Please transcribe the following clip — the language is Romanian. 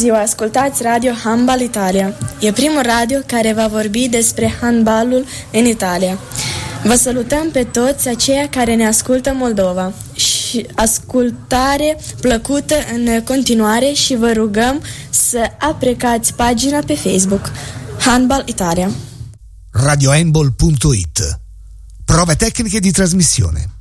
ziua, ascultați Radio Handbal Italia. E primul radio care va vorbi despre handbalul în Italia. Vă salutăm pe toți aceia care ne ascultă Moldova și ascultare plăcută în continuare și vă rugăm să aprecați pagina pe Facebook Handbal Italia. Radiohandball.it. Prove tecniche di trasmissione.